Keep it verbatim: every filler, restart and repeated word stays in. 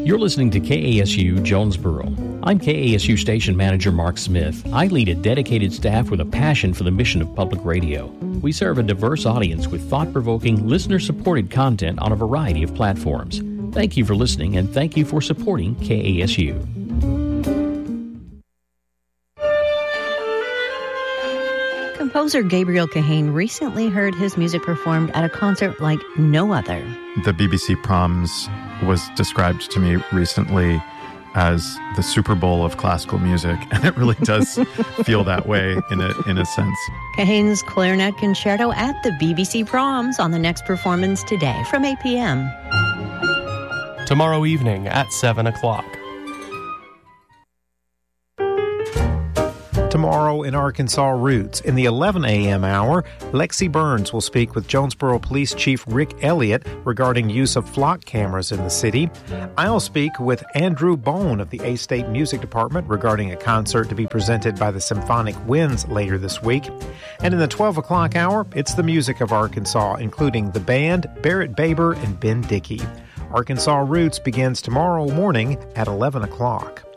You're listening to K A S U Jonesboro. I'm K A S U Station Manager Mark Smith. I lead a dedicated staff with a passion for the mission of public radio. We serve a diverse audience with thought-provoking, listener-supported content on a variety of platforms. Thank you for listening, and thank you for supporting K A S U. Composer Gabriel Kahane recently heard his music performed at a concert like no other. The B B C Proms was described to me recently as the Super Bowl of classical music, and it really does feel that way in a in a sense. Kahane's clarinet concerto at the B B C Proms on the next performance today from eight p.m. Tomorrow evening at seven o'clock. Tomorrow in Arkansas Roots, in the eleven a.m. hour, Lexi Burns will speak with Jonesboro Police Chief Rick Elliott regarding use of flock cameras in the city. I'll speak with Andrew Bone of the A-State Music Department regarding a concert to be presented by the Symphonic Winds later this week. And in the twelve o'clock hour, it's the music of Arkansas, including the band, Barrett Baber, and Ben Dickey. Arkansas Roots begins tomorrow morning at eleven o'clock.